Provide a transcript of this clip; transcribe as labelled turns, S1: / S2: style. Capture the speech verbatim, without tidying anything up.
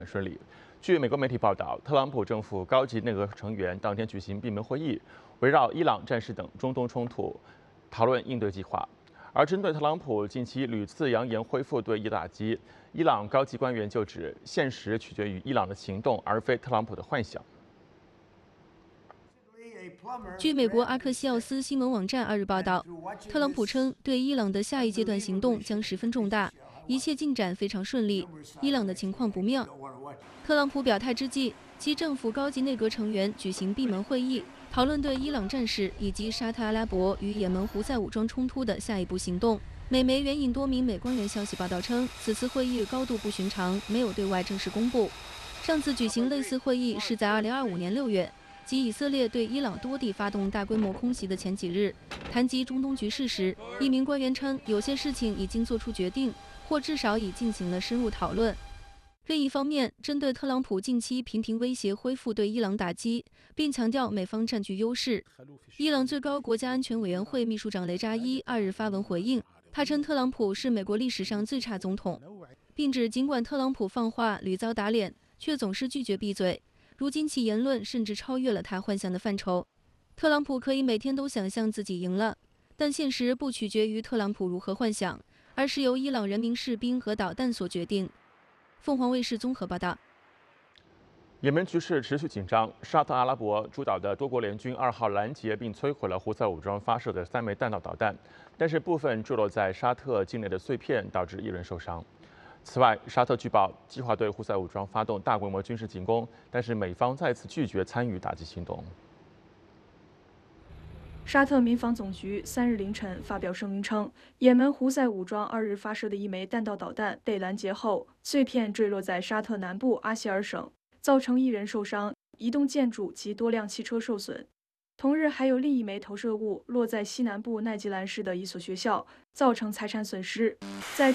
S1: 顺利。据美国媒体报道，特朗普政府高级内阁成员当天举行闭门会议，围绕伊朗战事等中东冲突讨论应对计划。而针对特朗普近期屡次扬言恢复对伊打击，伊朗高级官员就指，现实取决于伊朗的行动，而非特朗普的幻想。
S2: 据美国阿克西奥斯新闻网站二日报道，特朗普称对伊朗的下一阶段行动将十分重大，一切进展非常顺利，伊朗的情况不妙。特朗普表态之际，其政府高级内阁成员举行闭门会议，讨论对伊朗战事以及沙特阿拉伯与也门胡塞武装冲突的下一步行动。美媒援引多名美官员消息报道称，此次会议高度不寻常，没有对外正式公布。上次举行类似会议是在二零二五年六月。即以色列对伊朗多地发动大规模空袭的前几日，谈及中东局势时，一名官员称，有些事情已经做出决定，或至少已进行了深入讨论。另一方面，针对特朗普近期频频威胁恢复对伊朗打击，并强调美方占据优势，伊朗最高国家安全委员会秘书长雷扎伊二日发文回应，他称特朗普是美国历史上最差总统，并指尽管特朗普放话屡遭打脸，却总是拒绝闭嘴。如今其言论甚至超越了他幻想的范畴。特朗普可以每天都想象自己赢了，但现实不取决于特朗普如何幻想，而是由伊朗人民士兵和导弹所决定。凤凰卫视综合报道。
S1: 也门局势持续紧张，沙特阿拉伯主导的多国联军二号拦截并摧毁了胡塞武装发射的三枚弹道导弹，但是部分坠落在沙特境内的碎片导致一人受伤。此外，沙特据报计划对胡塞武装发动大规模军事进攻，但是美方再次拒绝参与打击行动。
S3: 沙特民防总局三日凌晨发表声明称，也门胡塞武装二日发射的一枚弹道导弹被拦截后，碎片坠落在沙特南部阿希尔省，造成一人受伤，一栋建筑及多辆汽车受损。同日，还有另一枚投射物落在西南部奈吉兰市的一所学校，造成财产损失。在